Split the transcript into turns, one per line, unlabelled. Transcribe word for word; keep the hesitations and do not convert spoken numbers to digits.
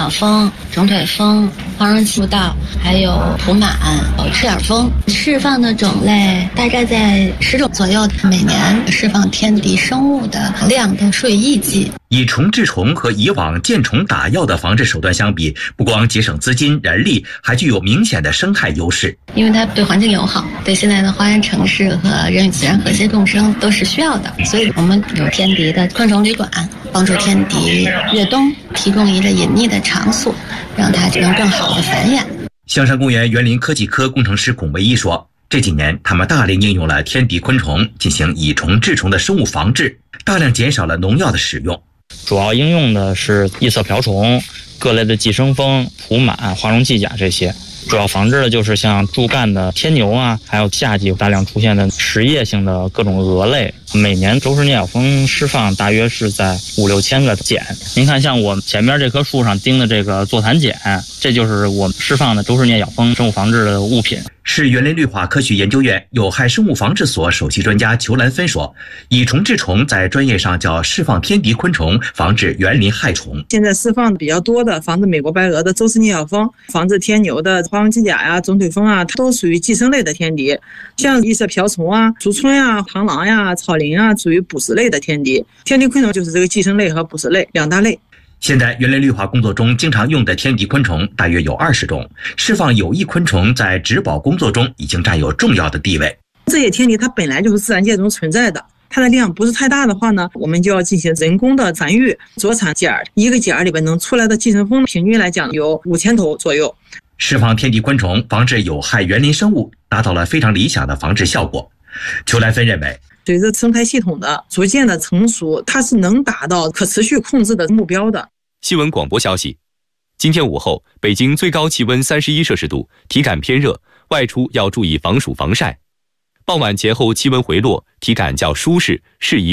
鸟蜂、肿腿蜂、黄绒气步道，还有土螨、赤眼蜂，释放的种类大概在十种左右，每年释放天敌生物的量都数以亿计。
以虫治虫和以往见虫打药的防治手段相比，不光节省资金人力，还具有明显的生态优势。
因为它对环境友好，对现在的花园城市和人与自然和谐共生都是需要的，所以我们有天敌的昆虫旅馆，帮助天敌越冬，提供一个隐匿的场所，让它能更好的繁衍。
香山公园园林科技科工程师龚维一说，这几年他们大力应用了天敌昆虫进行以虫治虫的生物防治，大量减少了农药的使用。
主要应用的是异色瓢虫、各类的寄生蜂、土螨、花绒寄甲这些。主要防治的就是像柱干的天牛啊，还有夏季大量出现的食叶性的各种蛾类。每年周氏颞角蜂释放大约是在五六千个茧。您看，像我前面这棵树上钉的这个座谈碱，这就是我们释放的周氏颞角蜂生物防治的物品。
市园林绿化科学研究院有害生物防治所首席专家裘兰芬说，以虫治虫在专业上叫释放天敌昆虫，防治园林害虫。
现在释放比较多的防治美国白蛾的周氏颞角蜂，防治天牛的花绒寄甲呀、肿腿蜂啊，它都属于寄生类的天敌。像异色瓢虫啊、竹荪啊、螳螂呀、草蛉啊，属于捕食类的天敌。天敌昆虫就是这个寄生类和捕食类两大类。
现在园林绿化工作中经常用的天敌昆虫大约有二十种，释放有益昆虫在植保工作中已经占有重要的地位。
这些天敌它本来就是自然界中存在的，它的量不是太大的话呢，我们就要进行人工的繁育，着产茧，一个茧里边能出来的寄生蜂平均来讲有五千头左右。
释放天敌昆虫，防治有害园林生物，达到了非常理想的防治效果。裘兰芬认为，
随着生态系统的逐渐的成熟，它是能达到可持续控制的目标的。
新闻广播消息，今天午后，北京最高气温三十一摄氏度，体感偏热，外出要注意防暑防晒。傍晚前后气温回落，体感较舒适，适宜